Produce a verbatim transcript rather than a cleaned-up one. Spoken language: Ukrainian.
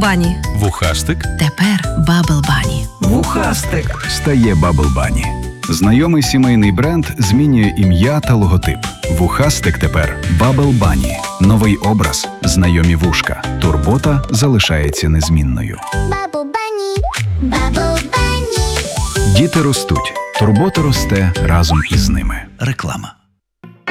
Bunny. Вухастик Тепер Bubble Bunny. Вухастик стає Bubble Bunny. Знайомий сімейний бренд змінює ім'я та логотип. Вухастик тепер Bubble Bunny. Новий образ, знайомі вушка. Турбота залишається незмінною. Bubble Bunny, Bubble Bunny. Діти ростуть. Турбота росте разом із ними. реклама.